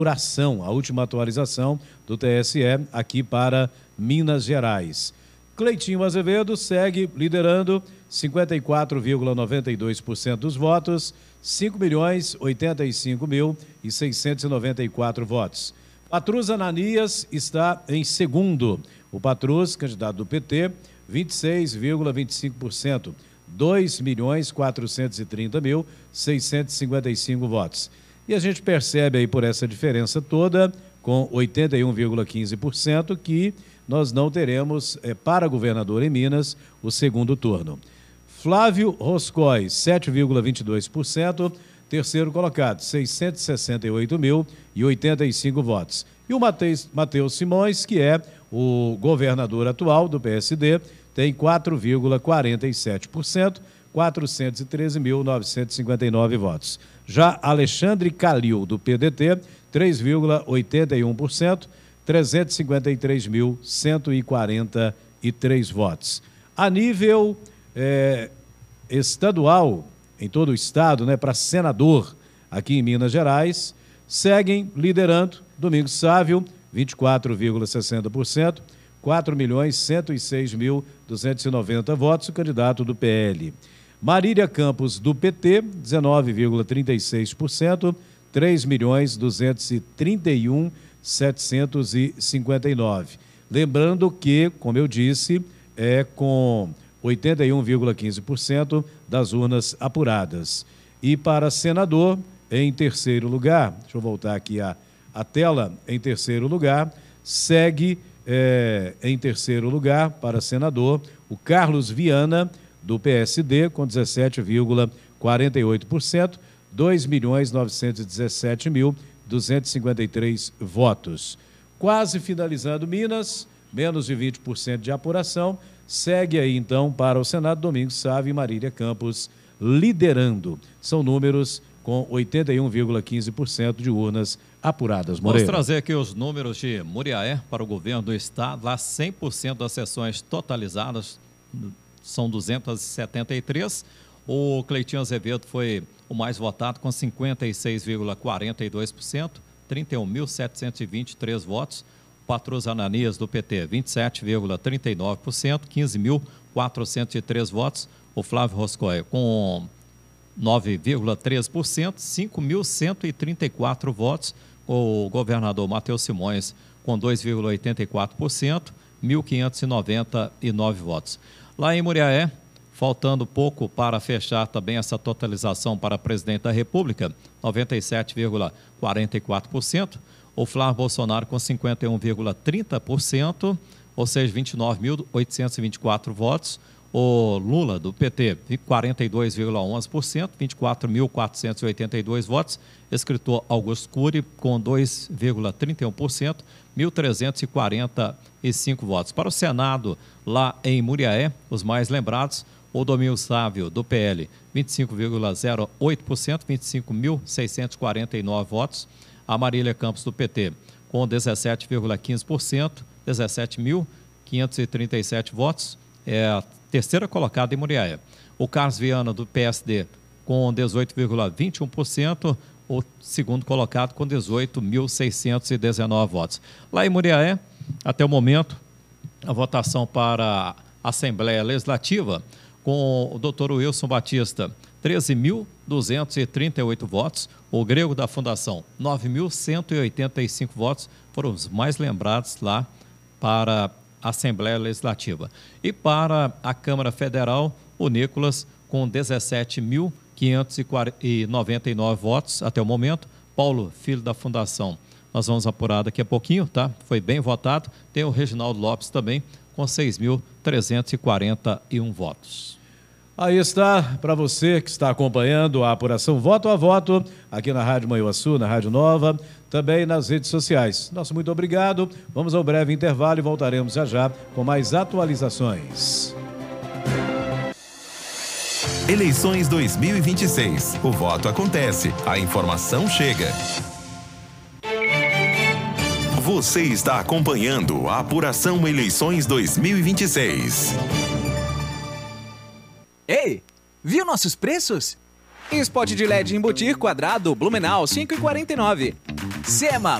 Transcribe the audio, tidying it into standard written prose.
apuração, a última atualização do TSE aqui para Minas Gerais. Cleitinho Azevedo segue liderando 54,92% dos votos, 5.085.694 votos. Patrus Ananias está em segundo. O Patrus, candidato do PT, 26,25%, 2.430.655 votos. E a gente percebe aí por essa diferença toda, com 81,15%, que nós não teremos para governador em Minas o segundo turno. Flávio Roscoe, 7,22%, terceiro colocado, 668.085 votos. E o Matheus Simões, que é o governador atual do PSD, tem 4,47%, 413.959 votos. Já Alexandre Calil, do PDT, 3,81%, 353.143 votos. A nível estadual, em todo o estado, para senador aqui em Minas Gerais, seguem liderando Domingos Sávio, 24,60%, 4.106.290 votos, o candidato do PL. Marília Campos, do PT, 19,36%, 3.231.759. Lembrando que, como eu disse, é com 81,15% das urnas apuradas. E para senador, em terceiro lugar, deixa eu voltar aqui a tela, em terceiro lugar, segue em terceiro lugar para senador o Carlos Viana, do PSD, com 17,48%, 2.917.253 votos. Quase finalizando Minas, menos de 20% de apuração, segue aí então para o Senado Domingos Sávio e Marília Campos liderando. São números com 81,15% de urnas apuradas. Moreira. Vamos trazer aqui os números de Muriaé para o governo do estado. Lá 100% das sessões totalizadas são 273. O Cleitinho Azevedo foi o mais votado com 56,42%, 31.723 votos. Patrus Ananias, do PT, 27,39%, 15.403 votos. O Flávio Roscoe, com 9,3%, 5.134 votos. O governador Matheus Simões, com 2,84%, 1.599 votos. Lá em Muriaé, faltando pouco para fechar também essa totalização para presidente da República, 97,44%. O Flávio Bolsonaro com 51,30%, ou seja, 29.824 votos. O Lula, do PT, 42,11%, 24.482 votos. Escritor Augusto Cury, com 2,31%, 1.345 votos. Para o Senado, lá em Muriaé, os mais lembrados, o Domingos Sávio, do PL, 25,08%, 25.649 votos. A Marília Campos, do PT, com 17,15%, 17.537 votos. É a terceira colocada em Muriaé. O Carlos Viana, do PSD, com 18,21%, o segundo colocado com 18.619 votos. Lá em Muriaé, até o momento, a votação para a Assembleia Legislativa, com o doutor Wilson Batista, 13.238 votos. O Grego da Fundação, 9.185 votos, foram os mais lembrados lá para a Assembleia Legislativa. E para a Câmara Federal, o Nicolas, com 17.599 votos até o momento. Paulo, filho da Fundação, nós vamos apurar daqui a pouquinho, tá? Foi bem votado. Tem o Reginaldo Lopes também, com 6.341 votos. Aí está, para você que está acompanhando a apuração voto a voto, aqui na Rádio Manhuaçu, na Rádio Nova, também nas redes sociais. Nosso muito obrigado, vamos ao breve intervalo e voltaremos já com mais atualizações. Eleições 2026. O voto acontece, a informação chega. Você está acompanhando a apuração Eleições 2026. Ei, viu nossos preços? Spot de LED embutir quadrado Blumenau 5,49. Iracema,